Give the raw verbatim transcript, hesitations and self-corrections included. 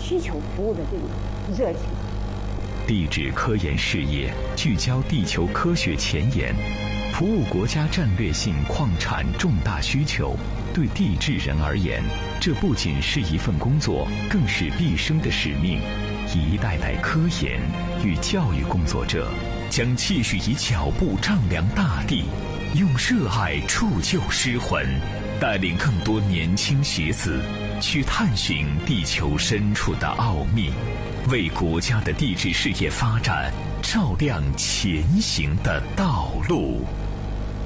需求服务的这种热情。 地质科研事业聚焦地球科学前沿，服务国家战略性矿产重大需求。对地质人而言，这不仅是一份工作，更是毕生的使命。一代代科研与教育工作者将继续以脚步丈量大地，用热爱铸就诗魂，带领更多年轻学子去探寻地球深处的奥秘，为国家的地质事业发展照亮前行的道路。